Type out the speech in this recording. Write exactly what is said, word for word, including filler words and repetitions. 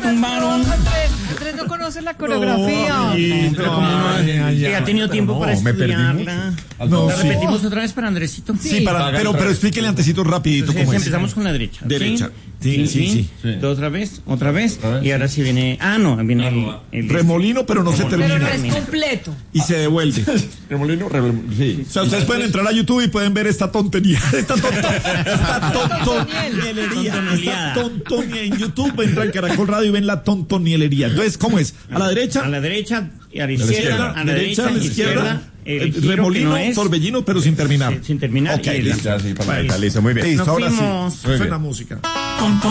tumbaron. Andrés no conoce la coreografía. Sí, pero como no, que ha tenido tiempo no, para me perdí estudiarla. No, ¿La sí. repetimos otra vez para Andresito? Sí, para, pero, pero explíquele antecito rapidito Entonces, cómo es. empezamos con la derecha. Derecha. Sí, sí, sí. sí. Otra vez, otra vez. Y ahora sí viene. Ah, no, viene el, el- Remolino, pero no se Pero termina. no es completo. Y se devuelve. Remolino, remolino, sí. O sea, ustedes pueden entrar a YouTube y pueden ver esta tontería. Esta tonto, esta tontonielería. Esta tontonia en YouTube. Entran Caracol Radio y ven la tontonielería. Entonces, ¿cómo es? A la derecha. A la derecha y a la izquierda. A la derecha, a la izquierda. el giro Remolino, que no es, torbellino, pero sin terminar. sin, sin terminar. Ok, y el- listo. Ya, sí, para listo, muy bien. Listo, Nos ahora fuimos. sí. Suena música.